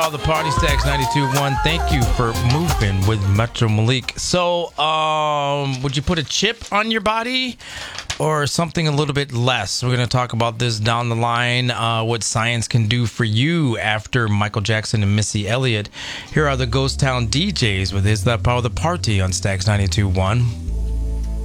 Power of the Party, Stacks 92.1. Thank you for moving with Metro Malik. So, would you put a chip on your body or something a little bit less? We're going to talk about this down the line, what science can do for you after Michael Jackson and Missy Elliott. Here are the Ghost Town DJs with Is That Power of the Party on Stacks 92.1.